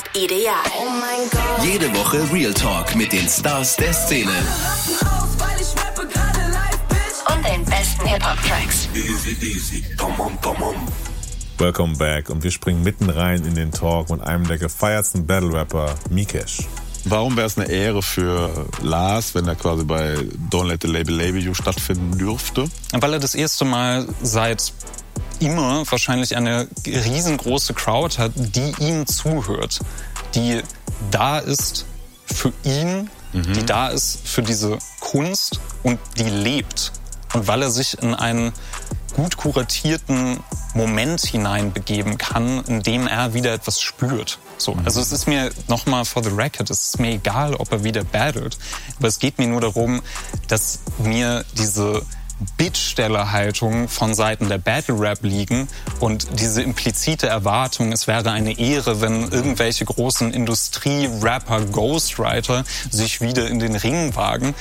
Ideal. Oh mein Gott. Jede Woche Real Talk mit den Stars der Szene. Und den besten Hip-Hop-Tracks. Easy. Come on. Welcome back und wir springen mitten rein in den Talk mit einem der gefeiertsten Battle-Rapper, Mikesh. Warum wäre es eine Ehre für Lars, wenn er quasi bei Don't Let the Label You stattfinden dürfte? Weil er das erste Mal seit immer wahrscheinlich eine riesengroße Crowd hat, die ihm zuhört, die da ist für ihn, die da ist für diese Kunst und die lebt. Und weil er sich in einen gut kuratierten Moment hineinbegeben kann, in dem er wieder etwas spürt. So, also es ist mir, nochmal for the record, es ist mir egal, ob er wieder battelt, aber es geht mir nur darum, dass mir diese Bittstellerhaltung von Seiten der Battle-Rap-Ligen und diese implizite Erwartung, es wäre eine Ehre, wenn irgendwelche großen Industrie-Rapper, Ghostwriter sich wieder in den Ring wagen,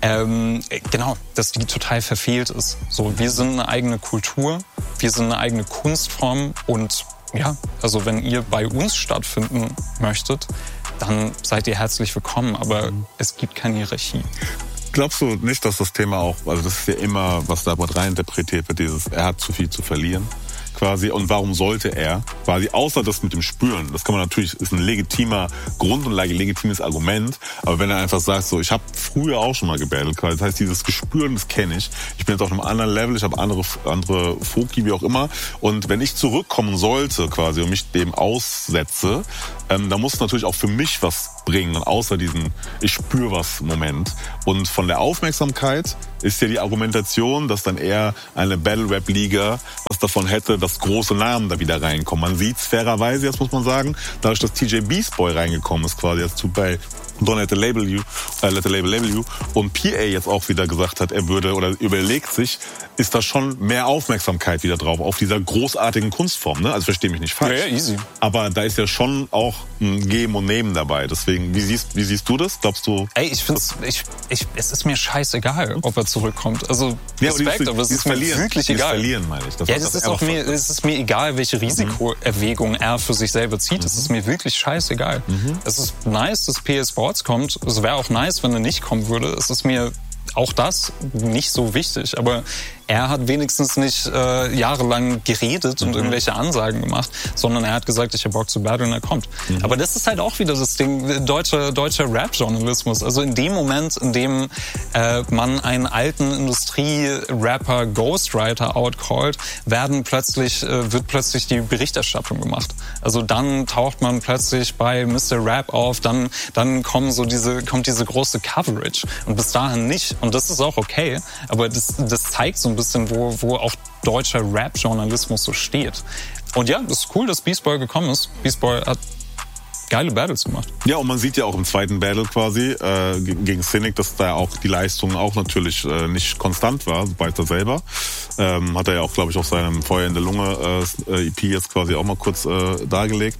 dass die total verfehlt ist. So, wir sind eine eigene Kultur, wir sind eine eigene Kunstform und ja, also wenn ihr bei uns stattfinden möchtet, dann seid ihr herzlich willkommen, aber es gibt keine Hierarchie. Glaubst du nicht, dass das Thema auch, also das ist ja immer, was da rein interpretiert wird, dieses, er hat zu viel zu verlieren quasi, und warum sollte er quasi, außer das mit dem Spüren, das kann man natürlich, ist ein legitimer Grund und ein legitimes Argument, aber wenn er einfach sagt, so, ich habe früher auch schon mal gebattelt, quasi, das heißt, dieses Gespüren, das kenne ich bin jetzt auf einem anderen Level, ich habe andere Foki, wie auch immer, und wenn ich zurückkommen sollte quasi und mich dem aussetze, dann muss es natürlich auch für mich was bringen, und außer diesen ich spüre was Moment. Und von der Aufmerksamkeit ist ja die Argumentation, dass dann eher eine Battle-Rap-Liga was davon hätte, dass große Namen da wieder reinkommen. Man sieht fairerweise, jetzt muss man sagen, dadurch, dass TJ Beast Boy reingekommen ist, quasi jetzt bei Don't Let the Label You und PA jetzt auch wieder gesagt hat, er würde oder überlegt sich, ist da schon mehr Aufmerksamkeit wieder drauf auf dieser großartigen Kunstform, ne? Also versteh mich nicht falsch. Ja, easy. Aber da ist ja schon auch ein Geben und Nehmen dabei. Deswegen, wie siehst du das? Glaubst du? Ey, ich find's, es ist mir scheißegal, ob er zurückkommt. Also Respekt, aber es ist mir wirklich egal. Verlieren, meine ich. Es ist mir egal, welche Risikoerwägung er für sich selber zieht. Es ist mir wirklich scheißegal. Es ist nice, dass PS Sports kommt. Es wäre auch nice, wenn er nicht kommen würde. Es ist mir auch das nicht so wichtig, aber er hat wenigstens nicht jahrelang geredet und irgendwelche Ansagen gemacht, sondern er hat gesagt, ich habe Bock zu battlen, er kommt. Aber das ist halt auch wieder das Ding, deutscher Rap-Journalismus. Also in dem Moment, in dem man einen alten Industrie-Rapper Ghostwriter outcallt, wird plötzlich die Berichterstattung gemacht. Also dann taucht man plötzlich bei Mr. Rap auf, dann kommt diese große Coverage. Und bis dahin nicht. Und das ist auch okay. Aber das zeigt so ein bisschen, wo auch deutscher Rap-Journalismus so steht. Und ja, das ist cool, dass Beast Boy gekommen ist. Beast Boy hat geile Battles gemacht. Ja, und man sieht ja auch im zweiten Battle quasi gegen Cynic, dass da auch die Leistung auch natürlich nicht konstant war, so weiß er selber. Hat er ja auch, glaube ich, auf seinem Feuer in der Lunge EP jetzt quasi auch mal kurz dargelegt.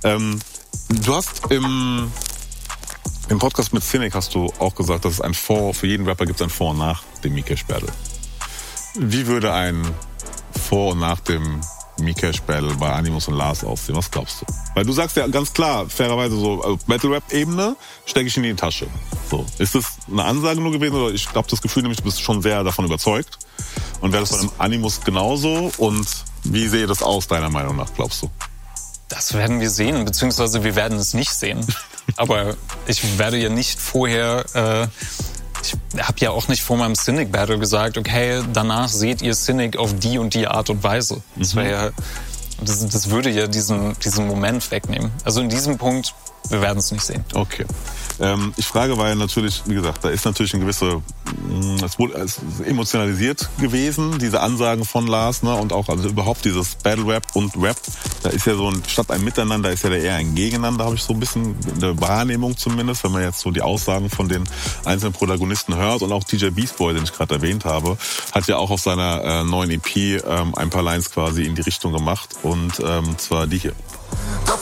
Du hast im Podcast mit Cynic hast du auch gesagt, dass es für jeden Rapper gibt es ein Vor und Nach dem Mikesh Battle. Wie würde ein Vor und Nach dem Mikesh Battle bei Animus und Lars aussehen? Was glaubst du? Weil du sagst ja ganz klar, fairerweise so, also Battle-Rap-Ebene stecke ich in die Tasche. So. Ist das eine Ansage nur gewesen oder ich habe das Gefühl, nämlich du bist schon sehr davon überzeugt? Und wäre das bei einem Animus genauso? Und wie sehe das aus, deiner Meinung nach, glaubst du? Das werden wir sehen, beziehungsweise wir werden es nicht sehen. Aber ich werde ja nicht vorher, ich habe ja auch nicht vor meinem Cynic Battle gesagt, okay, danach seht ihr Cynic auf die und die Art und Weise. Das wäre ja, das würde ja diesen Moment wegnehmen. Also in diesem Punkt, wir werden es nicht sehen. Okay. Ich frage, weil natürlich, wie gesagt, da ist natürlich ein gewisse, es ist emotionalisiert gewesen, diese Ansagen von Lars, ne, und auch also überhaupt dieses Battle Rap und Rap, da ist ja so statt ein Miteinander ist ja da eher ein Gegeneinander, habe ich so ein bisschen in der Wahrnehmung zumindest, wenn man jetzt so die Aussagen von den einzelnen Protagonisten hört, und auch TJ Beast Boy, den ich gerade erwähnt habe, hat ja auch auf seiner neuen EP ein paar Lines quasi in die Richtung gemacht, und zwar die hier. Darf